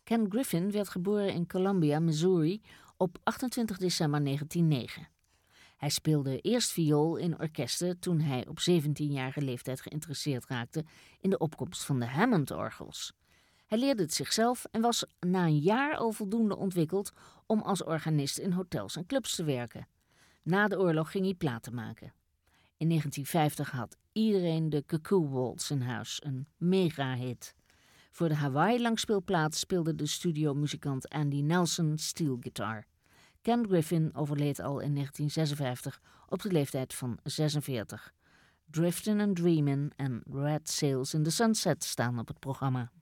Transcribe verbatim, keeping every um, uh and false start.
Ken Griffin werd geboren in Columbia, Missouri op achtentwintig december negentien nul negen. Hij speelde eerst viool in orkesten toen hij op zeventienjarige leeftijd geïnteresseerd raakte in de opkomst van de Hammond-orgels. Hij leerde het zichzelf en was na een jaar al voldoende ontwikkeld om als organist in hotels en clubs te werken. Na de oorlog ging hij platen maken. In negentien vijftig had iedereen de Cuckoo Waltz in huis, een mega-hit. Voor de Hawaii-langspeelplaat speelde de studiomuzikant Andy Nelson steelgitaar. Ken Griffin overleed al in negentien zesenvijftig op de leeftijd van zesenveertig. Driftin' and Dreamin' en Red Sails in the Sunset staan op het programma.